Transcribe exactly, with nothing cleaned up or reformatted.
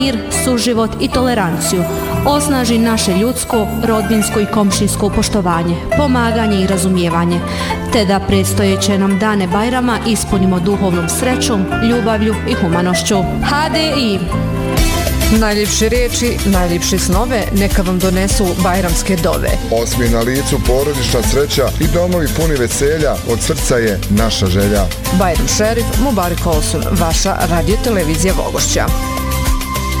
mir, suživot i toleranciju, osnaži naše ljudsko, rodbinsko i komšinsko poštovanje, pomaganje i razumijevanje, te da predstojeće nam dane Bajrama ispunimo duhovnom srećom, ljubavlju i humanošću. H D I. Najljepše riječi, najljepše snove, neka vam donesu bajramske dove. Osmi na licu porodična sreća i domovi puni veselja, od srca je naša želja. Bajram Šerif, Mubarak Olsun, vaša radiotelevizija Vogošća.